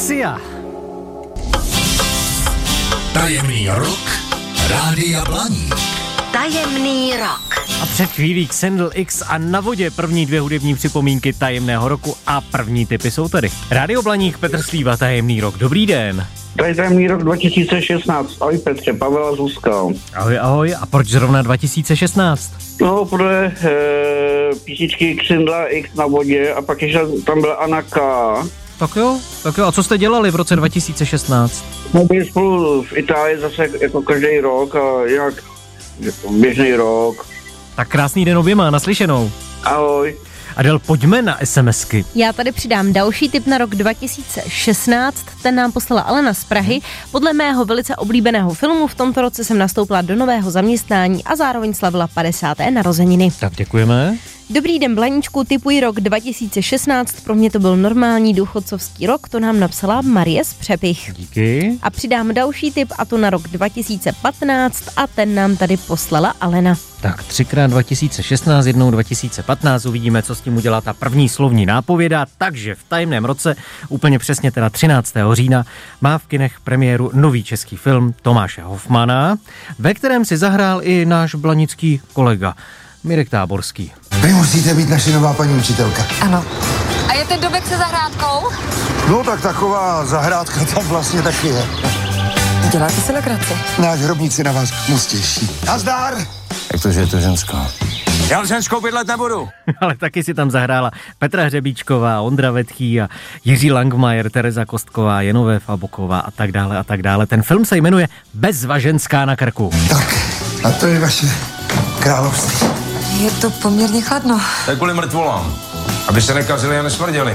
Sia. Tajemný rok Rádia Blaník. Tajemný rok. A před chvílí Xendl X a Na vodě první 2 hudební připomínky tajemného roku a první tipy jsou tady. Rádio Blaník, Petr Slíva, Tajemný rok. Dobrý den. Tajemný rok 2016. Ahoj Petře, Pavel a Zuzka. Ahoj, ahoj. A proč zrovna 2016? No, podle písničky Xendla X Na vodě a pak ještě tam byla Anna K. Tak jo. A co jste dělali v roce 2016? No, byli spolu v Itálii zase jako každý rok a jinak běžný rok. Tak krásný den oběma, naslyšenou. Ahoj. Adel, pojďme na SMSky. Já tady přidám další tip na rok 2016, ten nám poslala Alena z Prahy. Podle mého velice oblíbeného filmu v tomto roce jsem nastoupila do nového zaměstnání a zároveň slavila 50. narozeniny. Tak děkujeme. Dobrý den, Blaníčku, tipuji rok 2016, pro mě to byl normální důchodcovský rok, to nám napsala Marie z Přepich. Díky. A přidám další tip a to na rok 2015 a ten nám tady poslala Alena. Tak 3x 2016, jednou 2015, uvidíme, co s tím udělá ta první slovní nápověda, takže v tajemném roce, úplně přesně teda 13. října, má v kinech premiéru nový český film Tomáše Hofmana, ve kterém si zahrál i náš blanický kolega Mirek Táborský. Vy musíte být naše nová paní učitelka. Ano. A je ten domek se zahrádkou? No tak taková zahrádka tam vlastně taky je. Děláte si legraci. Náš hrobník se na vás moc těší. Nazdar! Jak to, že je to ženská? Já ženskou bydlet nebudu. Ale taky si tam zahrála Petra Hřebíčková, Ondra Vetchý a Jiří Langmajer, Tereza Kostková, Jenové Faboková a tak dále a tak dále. Ten film se jmenuje Bezva ženská na krku. Tak, a to je vaše království. Je to poměrně chladno. Tak kvůli mrtvolám, aby se nekazili a nesmrděli.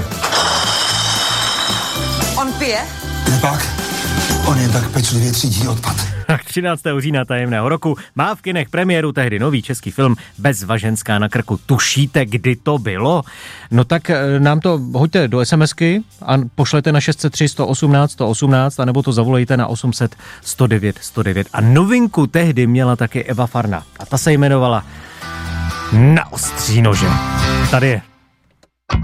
On pije? Nepak, on jen tak pečlivě třídí odpad. Tak 13. října tajemného roku má v kinech premiéru tehdy nový český film Bezva ženská na krku. Tušíte, kdy to bylo? No tak nám to hoďte do SMSky a pošlete na 603 118 118 anebo to zavolejte na 800 109 109. A novinku tehdy měla taky Eva Farna a ta se jmenovala Na ostří nože. Tady je